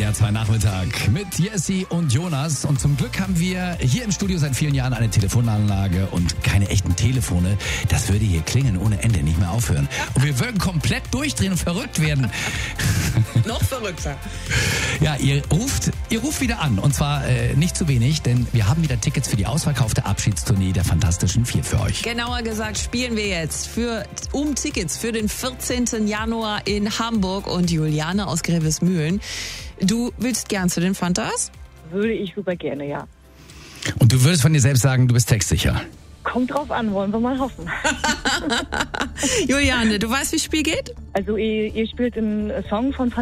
SWR 2 Nachmittag mit Jessie und Jonas. Und zum Glück haben wir hier im Studio seit vielen Jahren eine Telefonanlage und keine echten Telefone. Das würde hier klingeln ohne Ende, nicht mehr aufhören. Und wir würden komplett durchdrehen und verrückt werden. Noch verrückter. Ja, ihr ruft wieder an. Und zwar nicht zu wenig, denn wir haben wieder Tickets für die ausverkaufte Abschiedstournee der Fantastischen Vier für euch. Genauer gesagt spielen wir jetzt um Tickets für den 14. Januar in Hamburg und Juliane aus Grevesmühlen. Du willst gern zu den Fantas? Würde ich super gerne, ja. Und du würdest von dir selbst sagen, du bist textsicher. Kommt drauf an, wollen wir mal hoffen. Juliane, du weißt, wie das Spiel geht? Also ihr spielt einen Song von